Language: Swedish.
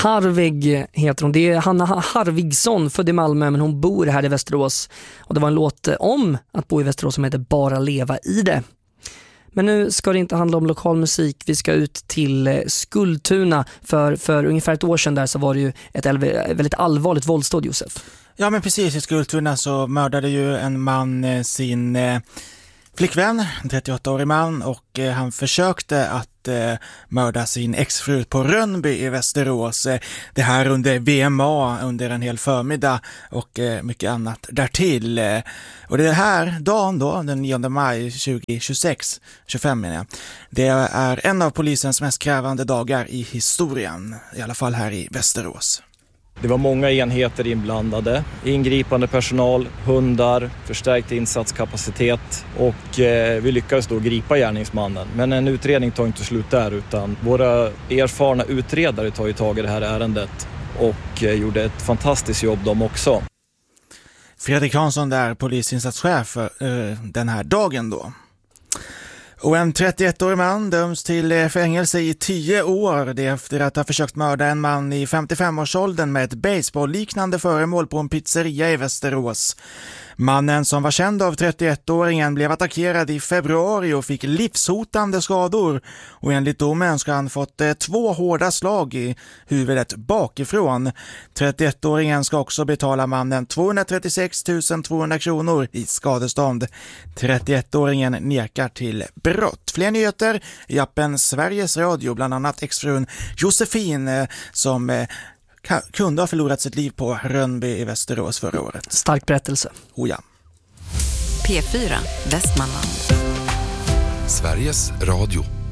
Harvig heter hon. Det är Hanna Harvigsson, född i Malmö men hon bor här i Västerås. Och det var en låt om att bo i Västerås som heter Bara leva i det. Men nu ska det inte handla om lokal musik. Vi ska ut till Skultuna. För ungefär ett år sedan där så var det ju ett väldigt allvarligt våldsdåd, Josef. Ja, men precis. I Skultuna så mördade ju en man sin flickvän, en 38-årig man, och han försökte att mörda sin exfru på Rönnby i Västerås. Det här under VMA under en hel förmiddag och mycket annat därtill. Och det här dagen då, den 9 maj 2025 menar jag, det är en av polisens mest krävande dagar i historien, i alla fall här i Västerås. Det var många enheter inblandade, ingripande personal, hundar, förstärkt insatskapacitet och vi lyckades då gripa gärningsmannen. Men en utredning tar inte slut där utan våra erfarna utredare tar ju tag i det här ärendet och gjorde ett fantastiskt jobb de också. Fredrik Hansson där, polisinsatschef för den här dagen då. Och en 31-årig man döms till fängelse i 10 år det efter att ha försökt mörda en man i 55-årsåldern med ett baseball-liknande föremål på en pizzeria i Västerås. Mannen som var känd av 31-åringen blev attackerad i februari och fick livshotande skador. Och enligt domen ska han fått 2 hårda slag i huvudet bakifrån. 31-åringen ska också betala mannen 236 200 kronor i skadestånd. 31-åringen nekar till brott. Fler nyheter i appen Sveriges Radio, bland annat exfrun Josefin som kunde ha förlorat sitt liv på Rönnby i Västerås förra året. Stark berättelse. Oh ja. P4 Västmanland. Sveriges Radio.